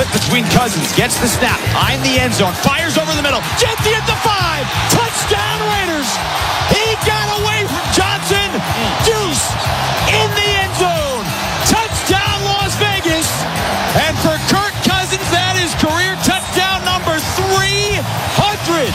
Split between Cousins. Gets the snap. Eyeing the end zone. Fires over the middle. Jeanty at the 5. Touchdown Raiders. He got away from Johnson. Deuce in the end zone. Touchdown Las Vegas. And for Kirk Cousins, that is career touchdown number 300.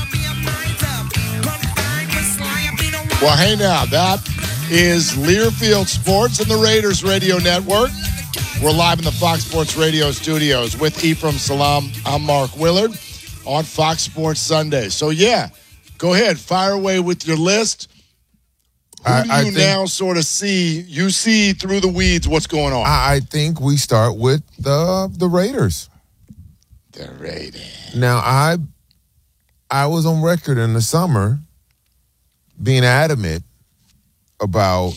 Well, hey now, that is Learfield Sports and the Raiders Radio Network. We're live in the Fox Sports Radio studios with Ephraim Salaam. I'm Mark Willard on Fox Sports Sunday. So, yeah, go ahead. Fire away with your list. Who do you now sort of see? You see through the weeds what's going on. I think we start with the Raiders. The Raiders. Now, I was on record in the summer being adamant about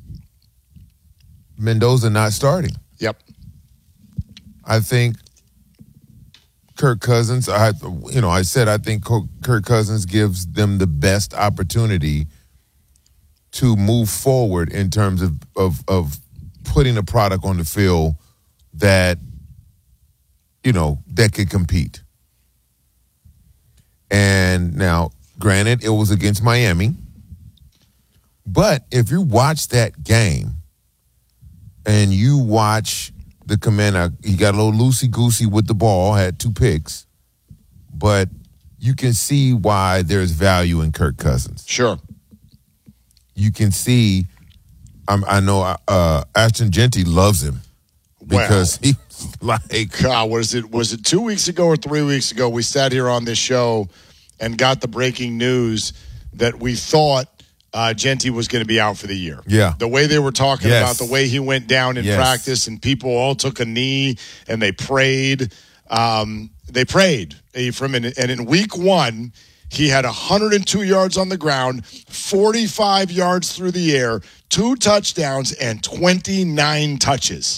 Mendoza not starting. Yep. I think Kirk Cousins, I said I think Kirk Cousins gives them the best opportunity to move forward in terms of putting a product on the field that, that could compete. And now, granted, it was against Miami. But if you watch that game and you watch the commander, he got a little loosey-goosey with the ball, had 2 picks, but you can see why there's value in Kirk Cousins. Sure. You can see, I know Ashton Jeanty loves him because he's like. God, was it 2 weeks ago or 3 weeks ago we sat here on this show and got the breaking news that we thought Jeanty was going to be out for the year. Yeah. The way they were talking about the way he went down in practice and people all took a knee and they prayed. Ephraim, and in week 1, he had 102 yards on the ground, 45 yards through the air, 2 touchdowns, and 29 touches.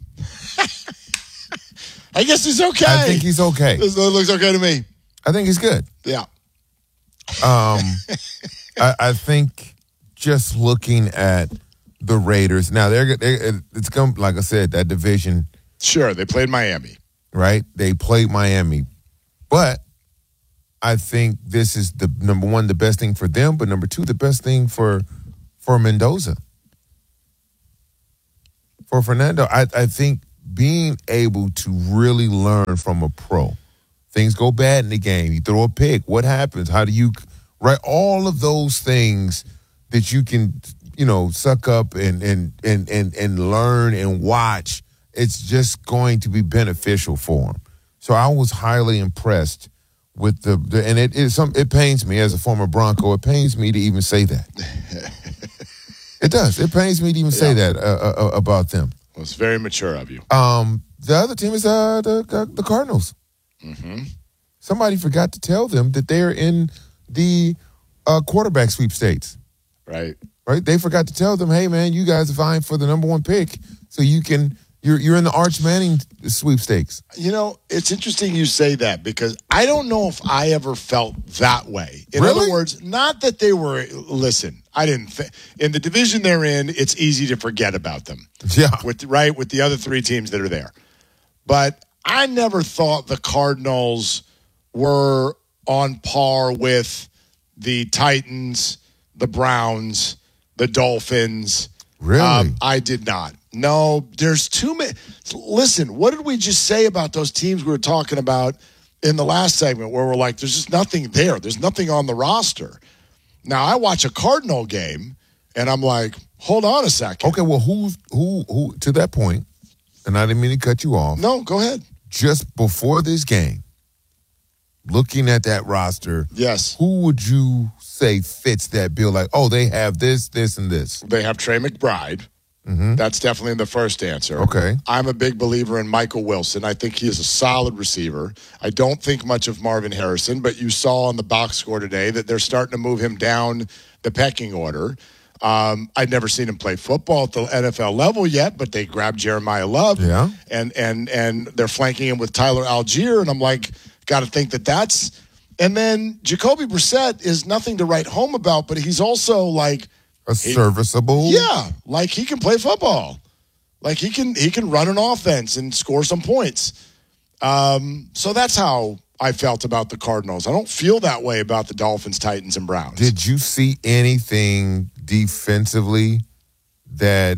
I guess he's okay. I think he's okay. This looks okay to me. I think he's good. Yeah. I think just looking at the Raiders now, it's going, like I said, that division. Sure, they played Miami, right? They played Miami, but I think this is the number 1, the best thing for them, but number 2, the best thing for Mendoza, for Fernando. I think being able to really learn from a pro. Things go bad in the game. You throw a pick. What happens? How do you? Right, all of those things that you can, suck up and learn and watch. It's just going to be beneficial for him. So I was highly impressed with and it pains me as a former Bronco. It pains me to even say that. It does. It pains me to even say that about them. Well, it's very mature of you. The other team is the Cardinals. Mm-hmm. Somebody forgot to tell them that they're in the quarterback sweepstakes. Right. They forgot to tell them, hey, man, you guys are vying for the number 1 pick, so you're in the Arch Manning sweepstakes. It's interesting you say that because I don't know if I ever felt that way. In really? other words, not that they were, listen, I didn't in the division they're in, it's easy to forget about them. Yeah. With the other 3 teams that are there. But I never thought the Cardinals were on par with the Titans, the Browns, the Dolphins. Really? I did not. No, there's too many. Listen, what did we just say about those teams we were talking about in the last segment where we're like, there's just nothing there. There's nothing on the roster. Now, I watch a Cardinal game, and I'm like, hold on a second. Okay, well, who to that point, and I didn't mean to cut you off. No, go ahead. Just before this game, looking at that roster, yes, who would you say fits that bill? Like, oh, they have this, this, and this. They have Trey McBride. Mm-hmm. That's definitely the first answer. Okay. I'm a big believer in Michael Wilson. I think he is a solid receiver. I don't think much of Marvin Harrison, but you saw on the box score today that they're starting to move him down the pecking order. I'd never seen him play football at the NFL level yet, but they grabbed Jeremiah Love. Yeah. And they're flanking him with Tyler Algier, and I'm like, got to think that's. And then Jacoby Brissett is nothing to write home about, but he's also like a serviceable. Yeah, like he can play football. Like he can run an offense and score some points. So that's how I felt about the Cardinals. I don't feel that way about the Dolphins, Titans, and Browns. Did you see anything defensively that?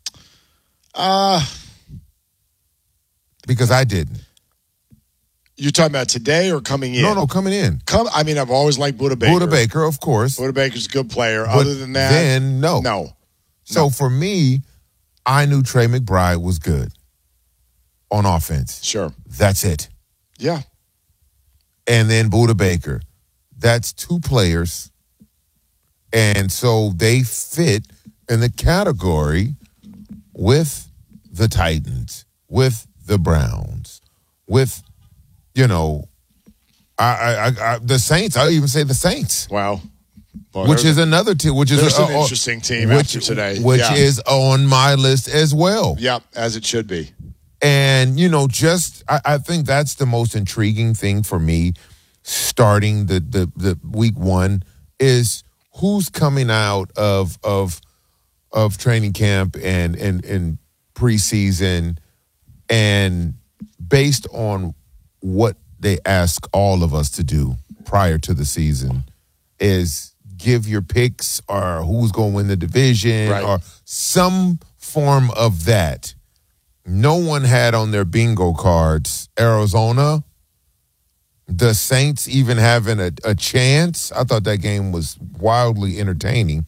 Because I didn't. You're talking about today or coming in? No, coming in. I've always liked Budda Baker. Budda Baker, of course. Budda Baker's a good player. But other than that, then no. So for me, I knew Trey McBride was good on offense. Sure. That's it. Yeah. And then Budda Baker. That's two players. And so they fit in the category with the Titans, with the Browns, with, the Saints. I even say the Saints. Wow. Well, which is another team. Which is an interesting team after today. Which is on my list as well. Yep, as it should be. And, I think that's the most intriguing thing for me starting the week one is who's coming out of training camp and preseason, and based on what they ask all of us to do prior to the season is give your picks or who's going to win the division or some form of that. No one had on their bingo cards Arizona, the Saints even having a chance. I thought that game was wildly entertaining.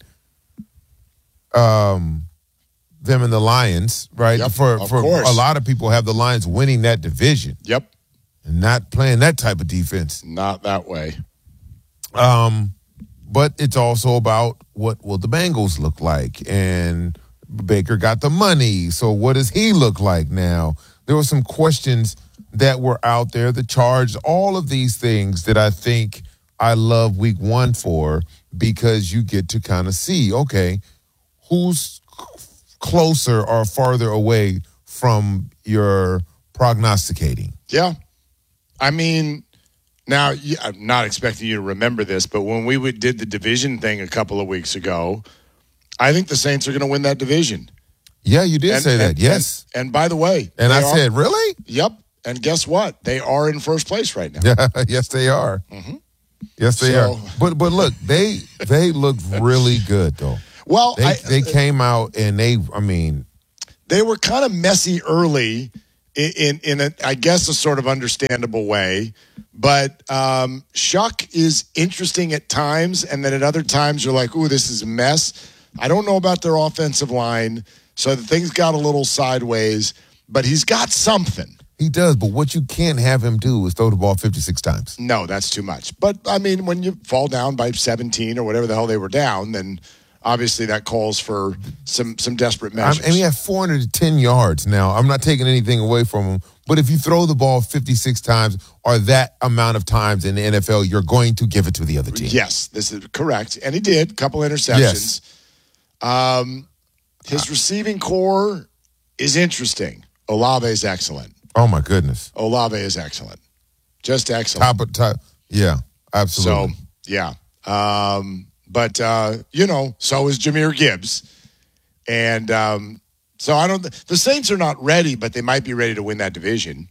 Them and the Lions, right? Yep, for course. A lot of people have the Lions winning that division. Yep. And not playing that type of defense. Not that way. But it's also about what will the Bengals look like. And Baker got the money, so what does he look like now? There were some questions that were out there, the charge, all of these things that I think I love week one for, because you get to kind of see, okay, who's closer or farther away from your prognosticating. Yeah. I mean, now, I'm not expecting you to remember this, but when we did the division thing a couple of weeks ago, I think the Saints are going to win that division. Yeah, you did say that, yes. And by the way. And I said, really? Yep. And guess what? They are in first place right now. Yes, they are. Mm-hmm. Yes, they are. But look, they looked really good, though. Well, they came out and they were kind of messy early in a, I guess, a sort of understandable way. But Shuck is interesting at times, and then at other times you're like, ooh, this is a mess. I don't know about their offensive line, so the things got a little sideways, but he's got something. He does, but what you can't have him do is throw the ball 56 times. No, that's too much. But, I mean, when you fall down by 17 or whatever the hell they were down, then obviously that calls for some desperate measures. And he had 410 yards now. I'm not taking anything away from him, but if you throw the ball 56 times or that amount of times in the NFL, you're going to give it to the other team. Yes, this is correct. And he did. A couple interceptions. Yes. His receiving core is interesting. Olave is excellent. Oh, my goodness. Olave is excellent. Just excellent. Top. Yeah, absolutely. So, yeah. But so is Jahmyr Gibbs. And so the Saints are not ready, but they might be ready to win that division.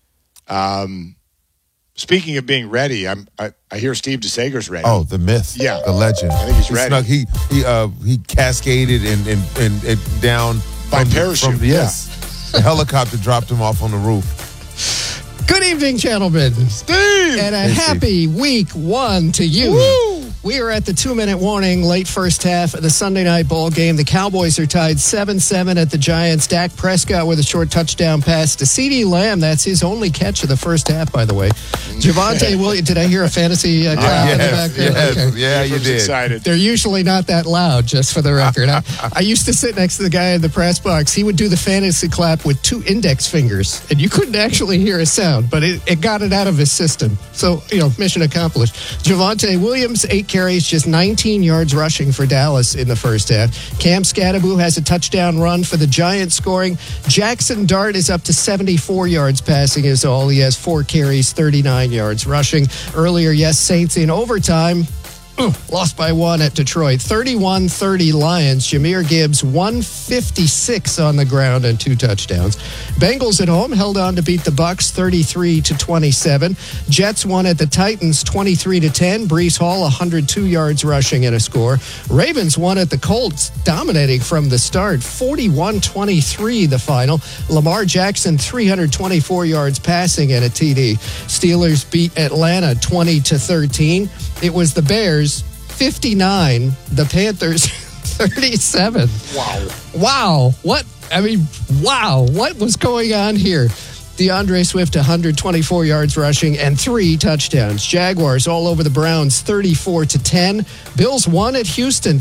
Speaking of being ready, I hear Steve DeSager's ready. Oh, the myth. Yeah. The legend. I think he's ready. He cascaded and down by parachute. Yes. The helicopter dropped him off on the roof. Good evening, gentlemen. Steve! And a happy week one to you. Woo! We are at the 2-minute warning, late first half of the Sunday night ball game. The Cowboys are tied 7-7 at the Giants. Dak Prescott with a short touchdown pass to CeeDee Lamb. That's his only catch of the first half, by the way. Javonte Williams. Did I hear a fantasy clap in the back there? Yes. Okay. Yeah, you did. Excited. They're usually not that loud, just for the record. I used to sit next to the guy in the press box. He would do the fantasy clap with 2 index fingers, and you couldn't actually hear a sound, but it got it out of his system. So, mission accomplished. Javonte Williams, 8 carries, just 19 yards rushing for Dallas in the first half. Cam Scatterbo has a touchdown run for the Giants scoring. Jackson Dart is up to 74 yards passing is all. He has 4 carries, 39 yards rushing. Earlier, yes, Saints in overtime. lost by 1 at Detroit. 31-30 Lions. Jahmyr Gibbs, 156 on the ground and 2 touchdowns. Bengals at home held on to beat the Bucs 33-27. Jets won at the Titans 23-10. Breece Hall, 102 yards rushing and a score. Ravens won at the Colts, dominating from the start, 41-23 the final. Lamar Jackson, 324 yards passing and a TD. Steelers beat Atlanta 20-13. It was the Bears 59, the Panthers 37. Wow. What was going on here? DeAndre Swift, 124 yards rushing and 3 touchdowns. Jaguars all over the Browns, 34-10. Bills won at Houston,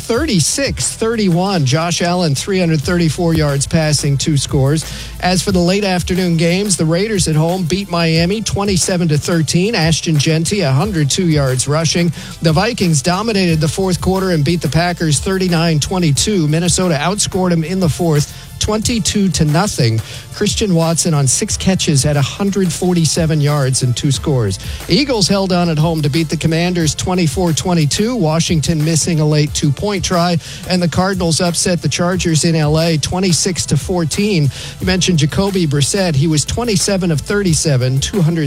36-31. Josh Allen, 334 yards passing, 2 scores. As for the late afternoon games, the Raiders at home beat Miami, 27-13. Ashton Genty, 102 yards rushing. The Vikings dominated the fourth quarter and beat the Packers 39-22. Minnesota outscored them in the fourth, 22-0. Christian Watson on 6 catches at 147 yards and 2 scores. Eagles held on at home to beat the Commanders 24-22. Washington missing a late 2-point try. And the Cardinals upset the Chargers in L.A. 26-14. You mentioned Jacoby Brissett. He was 27 of 37,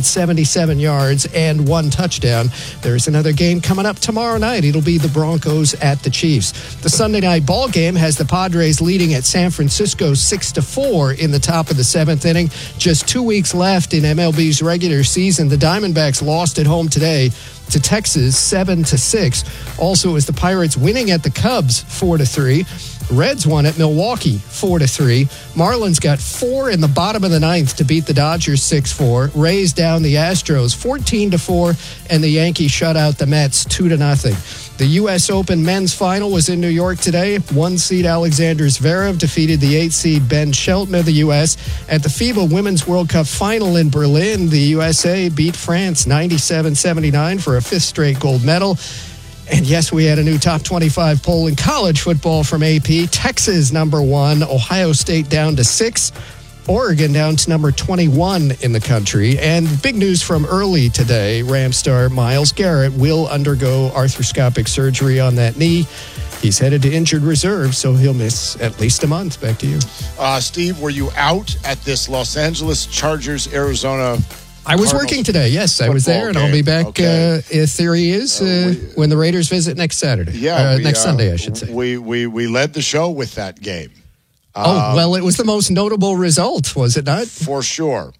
277 yards and 1 touchdown. There's another game coming up tomorrow night. It'll be the Broncos at the Chiefs. The Sunday night ball game has the Padres leading at San Francisco 6-4 in the top of the 7th inning. Just 2 weeks left in MLB's regular season. The Diamondbacks lost at home today to Texas 7-6. Also, is the Pirates winning at the Cubs 4-3. Reds won at Milwaukee 4-3. Marlins got 4 in the bottom of the 9th to beat the Dodgers 6-4. Rays down the Astros 14-4, and the Yankees shut out the Mets 2-0. The U.S. Open men's final was in New York today. 1-seed Alexander Zverev defeated the 8-seed Ben Shelton of the U.S. At the FIBA Women's World Cup final in Berlin, the USA beat France 97-79 for a 5th straight gold medal. And yes, we had a new top 25 poll in college football from AP. Texas, number 1. Ohio State down to 6. Oregon down to number 21 in the country. And big news from early today, Ram star Myles Garrett will undergo arthroscopic surgery on that knee. He's headed to injured reserve, so he'll miss at least a month. Back to you. Steve, were you out at this Los Angeles Chargers, Arizona I was working today. Yes, I was there, and I'll be back. Okay. Theory is when the Raiders visit next Saturday. Yeah, next Sunday, I should say. We led the show with that game. Well, it was the most notable result, was it not? For sure.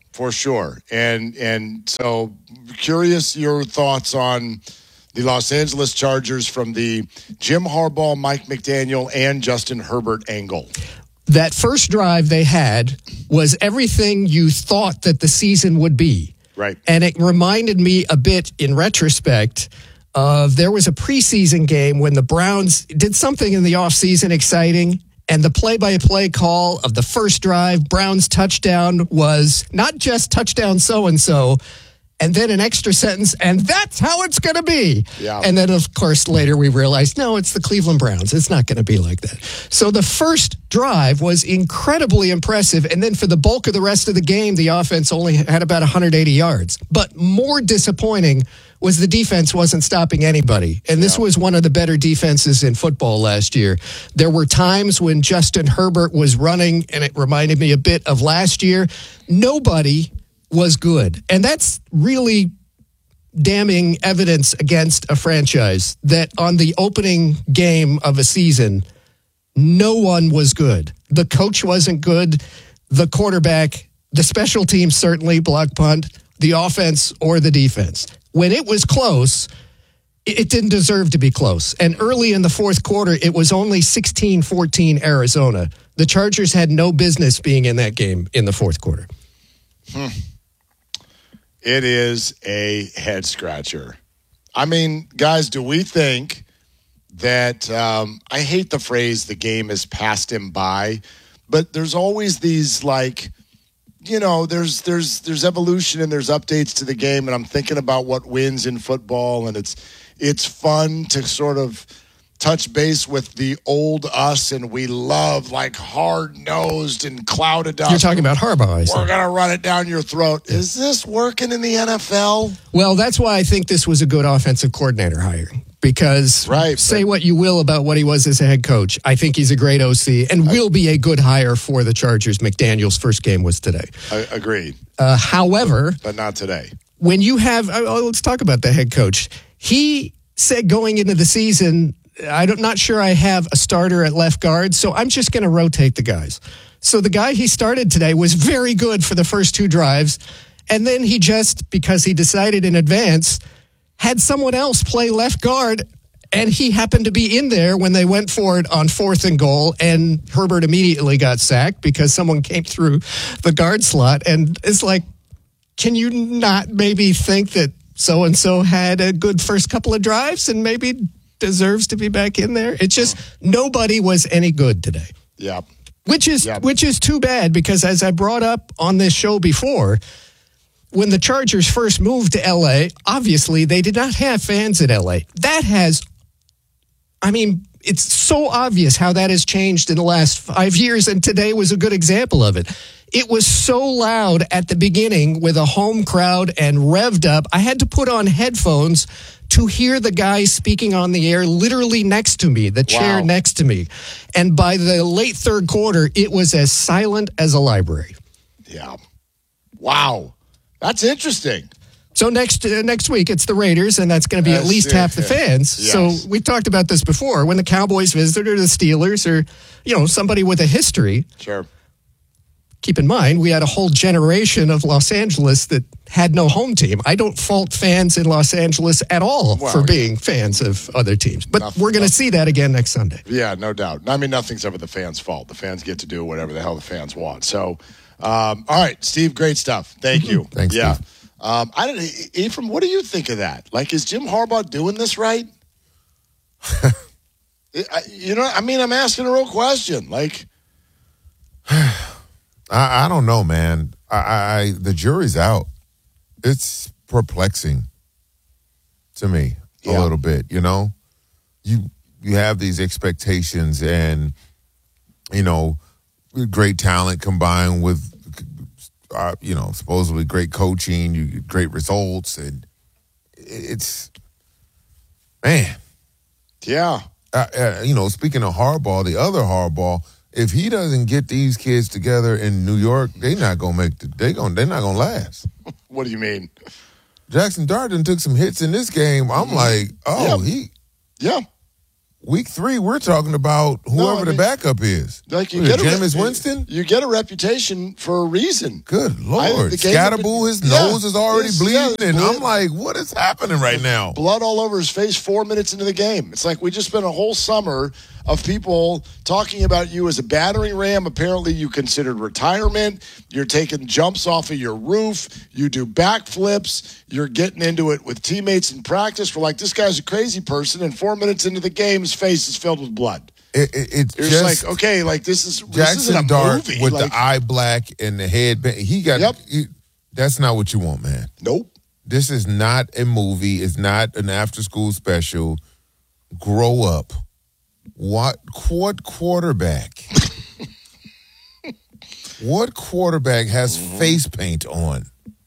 And so, curious your thoughts on the Los Angeles Chargers from the Jim Harbaugh, Mike McDaniel, and Justin Herbert angle. That first drive they had was everything you thought that the season would be. Right. And it reminded me a bit, in retrospect, of there was a preseason game when the Browns did something in the offseason exciting, and the play-by-play call of the first drive, Browns touchdown, was not just touchdown so-and-so, and then an extra sentence, and that's how it's going to be. Yeah. And then, of course, later we realized, no, it's the Cleveland Browns. It's not going to be like that. So the first drive was incredibly impressive, and then for the bulk of the rest of the game, the offense only had about 180 yards. But more disappointing was the defense wasn't stopping anybody. And this was one of the better defenses in football last year. There were times when Justin Herbert was running, and it reminded me a bit of last year. Nobody was good. And that's really damning evidence against a franchise that on the opening game of a season, no one was good. The coach wasn't good. The quarterback, the special teams certainly, block punt, the offense or the defense. When it was close, it didn't deserve to be close. And early in the fourth quarter, it was only 16-14 Arizona. The Chargers had no business being in that game in the fourth quarter. It is a head scratcher. I mean, guys, do we think that I hate the phrase "the game has passed him by," but there's always these there's evolution and there's updates to the game, and I'm thinking about what wins in football, and it's fun to sort of touch base with the old us, and we love hard-nosed and clouded up. You're talking about Harbaugh, I We're going to run it down your throat. Is this working in the NFL? Well, that's why I think this was a good offensive coordinator hire. because say what you will about what he was as a head coach. I think he's a great OC and will be a good hire for the Chargers. McDaniel's first game was today. Agreed. However, but not today. When you have, let's talk about the head coach. He said going into the season, I'm not sure I have a starter at left guard, so I'm just going to rotate the guys. So the guy he started today was very good for the first 2 drives, and then he just, because he decided in advance, had someone else play left guard, and he happened to be in there when they went for it on 4th and goal, and Herbert immediately got sacked because someone came through the guard slot, and it's like, can you not maybe think that so-and-so had a good first couple of drives and maybe deserves to be back in there? It's just nobody was any good today. Yeah. Which is too bad because as I brought up on this show before, when the Chargers first moved to L.A., obviously they did not have fans in L.A. It's so obvious how that has changed in the last 5 years, and today was a good example of it. It was so loud at the beginning with a home crowd and revved up. I had to put on headphones to hear the guy speaking on the air literally next to me, the chair next to me. And by the late third quarter, it was as silent as a library. Yeah. Wow. That's interesting. So next week, it's the Raiders, and that's going to be at least half the fans. Yes. So we've talked about this before. When the Cowboys visited or the Steelers or, somebody with a history. Sure. Keep in mind, we had a whole generation of Los Angeles that had no home team. I don't fault fans in Los Angeles at all for being fans of other teams. But we're going to see that again next Sunday. Yeah, no doubt. I mean, nothing's ever the fans' fault. The fans get to do whatever the hell the fans want. So, all right, Steve, great stuff. Thank you. Thanks, Steve. Ephraim, what do you think of that? Like, is Jim Harbaugh doing this right? I'm asking a real question. Like, I don't know, man. The jury's out. It's perplexing to me a little bit. You have these expectations, and great talent combined with supposedly great coaching, you get great results, and it's man. Yeah. Speaking of Harbaugh, the other Harbaugh. If he doesn't get these kids together in New York, they're not gonna they're not gonna last. What do you mean? Jackson Dart took some hits in this game. I'm like, Week 3, we're talking about whoever the backup is. Like Jameis Winston? You get a reputation for a reason. Good Lord. Scatterbull, his nose is already bleeding. And I'm like, what is happening right now? Blood all over his face 4 minutes into the game. It's like we just spent a whole summer of people talking about you as a battering ram. Apparently you considered retirement. You're taking jumps off of your roof. You do backflips. You're getting into it with teammates in practice. We're like, this guy's a crazy person. And 4 minutes into the game, his face is filled with blood. It's just like, okay, like this isn't a Dart movie. With the eye black and the head. That's not what you want, man. Nope. This is not a movie. It's not an after-school special. Grow up. What quarterback? What quarterback has face paint on?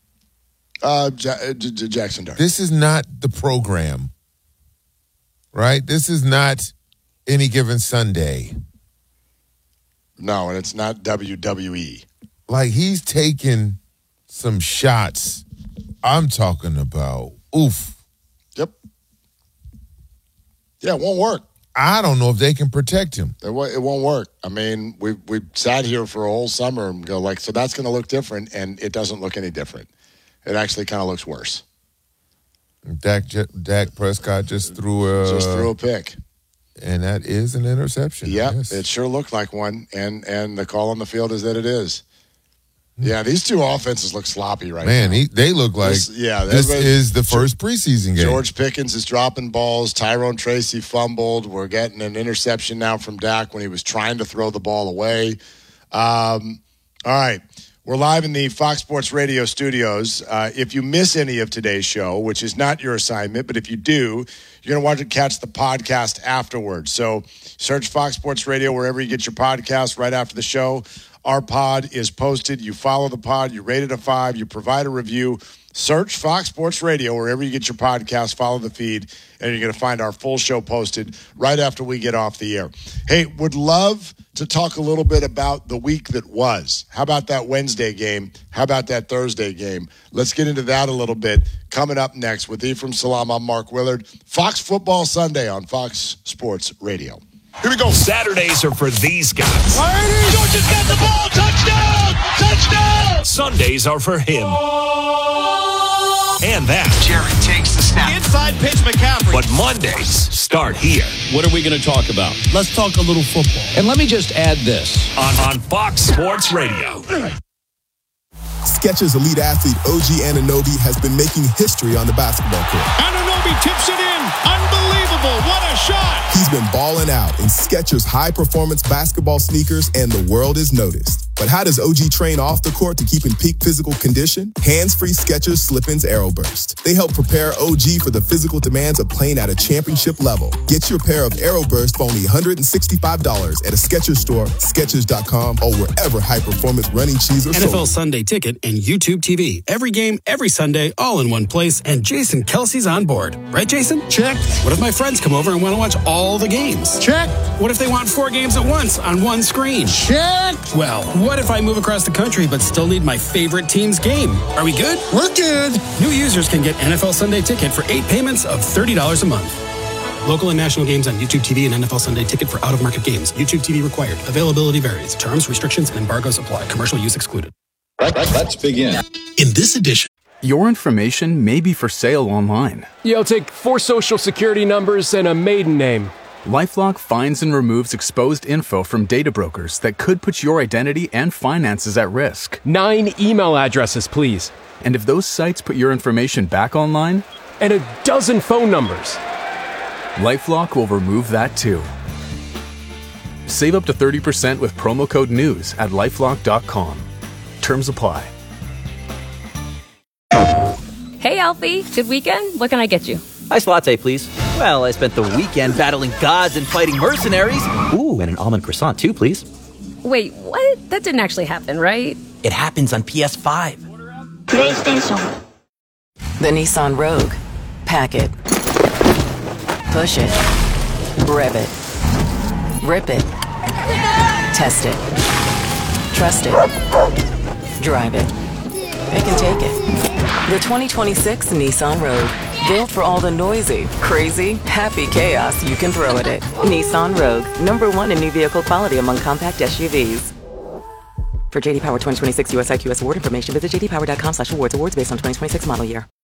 Jackson Dart. This is not the program, right? This is not Any Given Sunday. No, and it's not WWE. Like, he's taking some shots. I'm talking about, oof. Yep. Yeah, it won't work. I don't know if they can protect him. It won't work. I mean, we sat here for a whole summer and go like, so that's going to look different, and it doesn't look any different. It actually kind of looks worse. Dak Prescott just threw a pick. And that is an interception. Yep, yes. It sure looked like one, and the call on the field is that it is. Yeah, these two offenses look sloppy right now. Man, they look like this is the first preseason game. George Pickens is dropping balls. Tyrone Tracy fumbled. We're getting an interception now from Dak when he was trying to throw the ball away. All right. We're live in the Fox Sports Radio studios. If you miss any of today's show, which is not your assignment, but if you do, you're going to catch the podcast afterwards. So search Fox Sports Radio wherever you get your podcast right after the show. our pod is posted. You follow the pod, you rate it a 5, you provide a review. Search Fox Sports Radio wherever you get your podcast. Follow the feed, and you're going to find our full show posted right after we get off the air. Hey, would love to talk a little bit about the week that was. How about that Wednesday game? How about that Thursday game? Let's get into that a little bit. Coming up next with Ephraim Salaam, I'm Mark Willard. Fox Football Sunday on Fox Sports Radio. Here we go. Saturdays are for these guys. Georgia's got the ball. Touchdown! Touchdown! Sundays are for him. And that. Jerry takes the snap. Inside pitch, McCaffrey. But Mondays start here. What are we going to talk about? Let's talk a little football. And let me just add this. On Fox Sports Radio. Skechers elite athlete OG Anunoby has been making history on the basketball court. Anunoby tips it in. Unbelievable. What a shot. He's been balling out in Skechers high-performance basketball sneakers, and the world is noticed. But how does OG train off the court to keep in peak physical condition? Hands-free Skechers Slip-ins Aeroburst. They help prepare OG for the physical demands of playing at a championship level. Get your pair of Aeroburst for only $165 at a Skechers store, Skechers.com, or wherever high-performance running shoes are sold. NFL Sunday Ticket and YouTube TV. Every game, every Sunday, all in one place, and Jason Kelsey's on board. Right, Jason? Check. What if my friends come over and want to watch all the games? Check. What if they want 4 games at once on one screen? Check. Well, what if I move across the country but still need my favorite team's game? Are we good? We're good. New users can get NFL Sunday Ticket for 8 payments of $30 a month. Local and national games on YouTube TV and NFL Sunday Ticket for out-of-market games. YouTube TV required. Availability varies. Terms, restrictions, and embargoes apply. Commercial use excluded. Let's begin. In this edition, your information may be for sale online. Yeah, I'll take 4 social security numbers and a maiden name. LifeLock finds and removes exposed info from data brokers that could put your identity and finances at risk. 9 email addresses, please. And if those sites put your information back online? And a dozen phone numbers. LifeLock will remove that too. Save up to 30% with promo code NEWS at LifeLock.com. Terms apply. Hey, Alfie. Good weekend? What can I get you? Iced latte, please. Well, I spent the weekend battling gods and fighting mercenaries. Ooh, and an almond croissant, too, please. Wait, what? That didn't actually happen, right? It happens on PS5. PlayStation. The Nissan Rogue. Pack it. Push it. Rev it. Rip it. Test it. Trust it. Drive it. It can take it. The 2026 Nissan Rogue. Built for all the noisy, crazy, happy chaos you can throw at it. Nissan Rogue. #1 in new vehicle quality among compact SUVs. For JD Power 2026 US IQS award information, visit jdpower.com/awards. Awards based on 2026 model year.